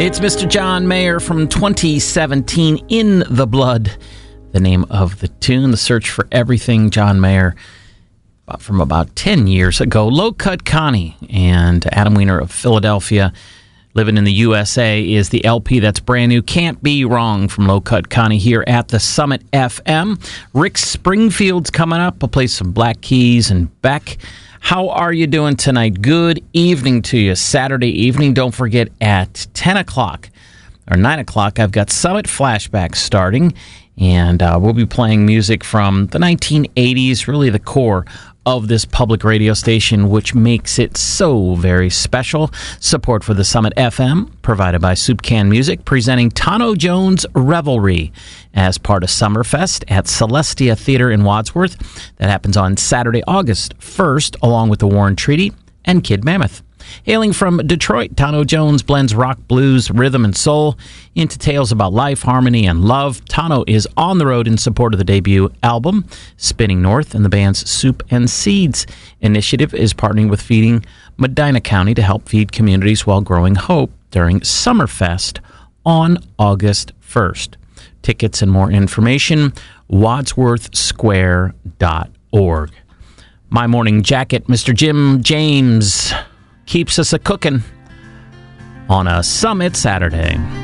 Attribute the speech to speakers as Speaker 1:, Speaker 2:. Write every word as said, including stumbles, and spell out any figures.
Speaker 1: It's Mister John Mayer from twenty seventeen, In the Blood, the name of the tune, the search for everything John Mayer from about ten years ago. Low Cut Connie and Adam Weiner of Philadelphia, living in the U S A, is the L P that's brand new. Can't Be Wrong from Low Cut Connie here at the Summit F M. Rick Springfield's coming up. I'll play some Black Keys and Beck. How are you doing tonight? Good evening to you. Saturday evening. Don't forget at ten o'clock or nine o'clock, I've got Summit Flashback starting, and uh, we'll be playing music from the nineteen eighties, really the core of this public radio station, which makes it so very special. Support for the Summit F M provided by Soup Can Music, presenting Tano Jones Revelry as part of Summerfest at Celestia Theater in Wadsworth. That happens on Saturday, August first, along with the Warren Treaty and Kid Mammoth. Hailing from Detroit, Tano Jones blends rock, blues, rhythm, and soul into tales about life, harmony, and love. Tano is on the road in support of the debut album, Spinning North, and the band's Soup and Seeds initiative is partnering with Feeding Medina County to help feed communities while growing hope during Summerfest on August first. Tickets and more information, wadsworth square dot org. My morning jacket, Mister Jim James, keeps us a-cooking on a Summit Saturday.